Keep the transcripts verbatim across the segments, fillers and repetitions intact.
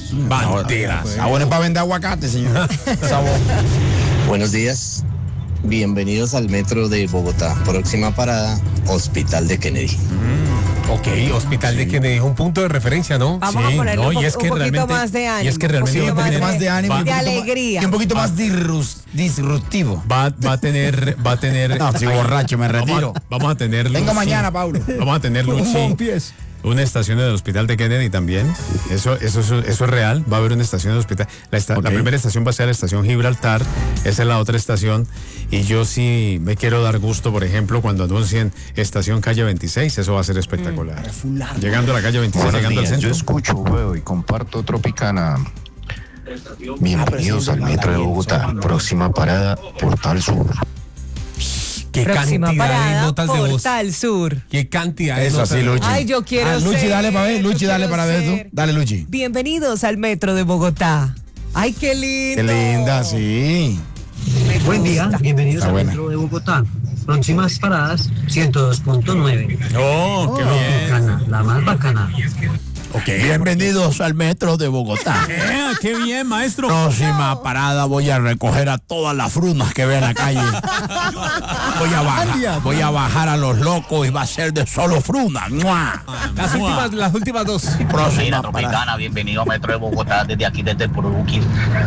Banderas. Ah, bueno, es para vender aguacate, señor. Sabor. Buenos días. Bienvenidos al metro de Bogotá. Próxima parada, Hospital de Kennedy. Mm, ok, Hospital sí. de Kennedy, un punto de referencia, ¿no? Vamos sí, a ponerle no, un, po- y es que un poquito realmente, más de ánimo. Y es que realmente sí, un poquito más de ánimo, de, un de poquito alegría. Más, y un poquito más disrus, disruptivo. Va, va a tener, va a tener. No, estoy borracho, me retiro. Vamos a, vamos a tener. Venga Luchi, mañana, Paulo. Vamos a tener Luchi, una estación del Hospital de Kennedy también. Eso, eso, eso, eso es real. Va a haber una estación del hospital. La, esta, okay. la primera estación va a ser la estación Gibraltar. Esa es la otra estación. Y yo sí me quiero dar gusto, por ejemplo, cuando anuncien estación calle veintiséis. Eso va a ser espectacular. Mm. Llegando a la calle veintiséis, Buenos llegando días. al centro. Yo escucho, veo y comparto Tropicana. Bienvenidos al metro de Bogotá. Próxima parada, Portal Sur. Qué Próxima cantidad parada, de notas de voz. Portal Sur. Qué cantidad de Eso notas. así, Luchi. Ay, yo quiero ah, Luchi, ser, dale para ver. Luchi, dale para ver tú. Dale, Luchi. Bienvenidos al metro de Bogotá. Ay, qué lindo. Qué linda, sí. Me Buen día, gusta. bienvenidos Está al buena. metro de Bogotá. Próximas paradas, ciento dos punto nueve. Oh, qué bien. Bacana, la más bacana. Okay. Bienvenidos al metro de Bogotá. Eh, qué bien, maestro. Próxima parada voy a recoger a todas las frunas que vean en la calle. Voy a bajar, voy a bajar a los locos y va a ser de solo frunas. Las últimas, las últimas dos. Mira, Tropicana, bienvenido al metro de Bogotá desde aquí, desde el Puruquín.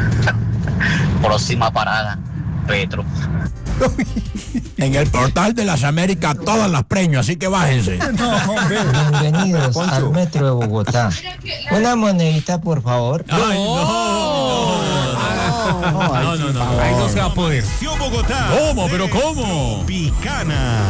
Próxima parada, Petro. En el portal de las Américas todas las premios, así que bájense. Bienvenidos al metro de Bogotá. Una monedita, por favor. Ay, no. No, no, no, no. Ahí no se va a poder. Bogotá. ¿Cómo? ¿Pero cómo? Tropicana.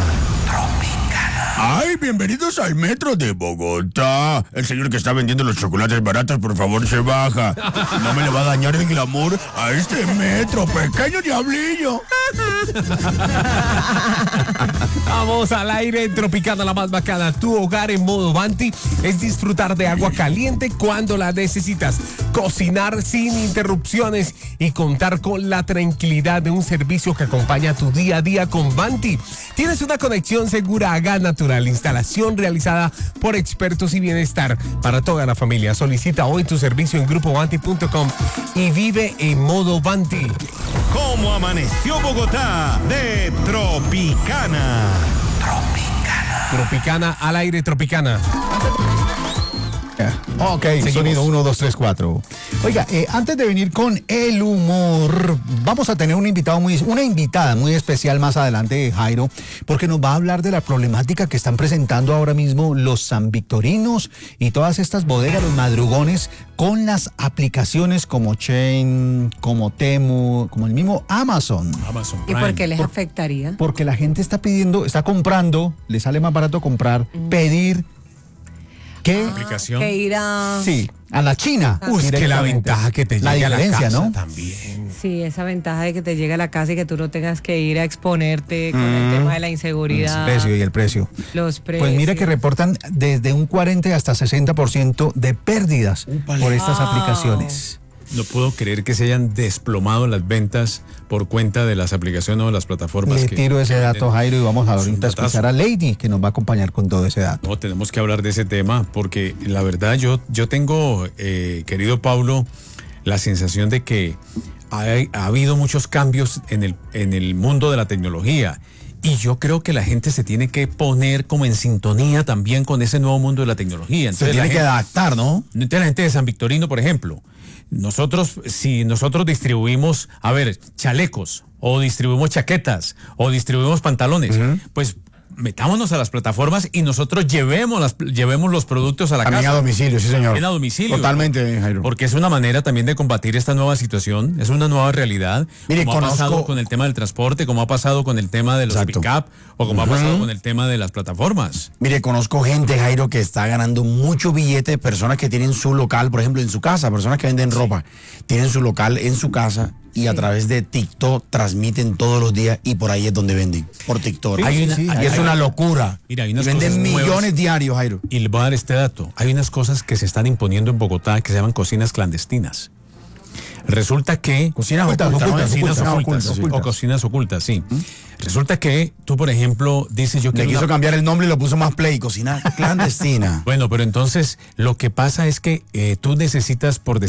Ay, bienvenidos al metro de Bogotá. El señor que está vendiendo los chocolates baratos, por favor, se baja. No me le va a dañar el glamour a este metro, pequeño diablillo. Vamos al aire en Tropicana, la más bacana. Tu hogar en modo Vanti es disfrutar de agua caliente cuando la necesitas, cocinar sin interrupciones y contar con la tranquilidad de un servicio que acompaña tu día a día con Vanti. Tienes una conexión segura a gas natural, instalación realizada por expertos y bienestar para toda la familia. Solicita hoy tu servicio en grupo vanti punto com y vive en modo Vanti. ¿Cómo amaneció Bogotá? De Tropicana. Tropicana. Tropicana al aire, Tropicana. Ok, Seguimos. sonido uno, dos, tres, cuatro. Oiga, eh, antes de venir con el humor, vamos a tener un invitado muy, una invitada muy especial más adelante, Jairo, porque nos va a hablar de la problemática que están presentando ahora mismo los sanvictorinos y todas estas bodegas, los madrugones, con las aplicaciones como Chain, como Temu, como el mismo Amazon. Amazon ¿Y Prime. por qué les Por- afectaría? Porque la gente está pidiendo, está comprando, le sale más barato comprar, pedir, que... Aplicación. Que ir a... Sí, a la China. Uy, es que la directamente. ventaja que te La llegue a la diferencia, casa ¿no? también. Sí, esa ventaja de que te llegue a la casa y que tú no tengas que ir a exponerte con el tema de la inseguridad. El precio y el precio. Los precios. Pues mira que reportan desde un cuarenta hasta sesenta por ciento de pérdidas Úpale. por estas Wow. aplicaciones. No puedo creer que se hayan desplomado las ventas por cuenta de las aplicaciones o las plataformas. Le que, tiro ese que dato, venden. Jairo, y vamos a Es un ahorita a datazo. escuchar a Lady, que nos va a acompañar con todo ese dato. No, tenemos que hablar de ese tema porque la verdad yo, yo tengo, eh, querido Paulo, la sensación de que ha, ha habido muchos cambios en el, en el mundo de la tecnología. Y yo creo que la gente se tiene que poner como en sintonía también con ese nuevo mundo de la tecnología. Se Entonces, la tiene que gente- adaptar, ¿no? Entonces la gente de San Victorino, por ejemplo, nosotros, si nosotros distribuimos, a ver, chalecos, o distribuimos chaquetas, o distribuimos pantalones, pues metámonos a las plataformas y nosotros llevemos, las, llevemos los productos a la También casa. a domicilio, sí, señor. En a domicilio. Totalmente, Jairo. Porque es una manera también de combatir esta nueva situación, es una nueva realidad. Mire, como ha conozco- pasado con el tema del transporte, como ha pasado con el tema de los Exacto. pick-up, o como Ujú. ha pasado con el tema de las plataformas. Mire, conozco gente, Jairo, que está ganando mucho billete, personas que tienen su local, por ejemplo, en su casa, personas que venden ropa, tienen su local en su casa y a través de TikTok transmiten todos los días y por ahí es donde venden, por TikTok. Sí, Hay sí, una- sí, y hay- es una locura. Mira, hay Y unas venden cosas millones nuevas. diarios, Jairo. Y les voy a dar este dato. Hay unas cosas que se están imponiendo en Bogotá que se llaman cocinas clandestinas. Resulta que... Cocinas ocultas, Cocinas ocultas, ocultas, ocultas, ocultas, ocultas, sí. ocultas. O cocinas ocultas, sí. Resulta que tú, por ejemplo, dices yo Le quiero quiso una- cambiar el nombre y lo puso más play, cocina clandestina. Bueno, pero entonces lo que pasa es que eh, tú necesitas, por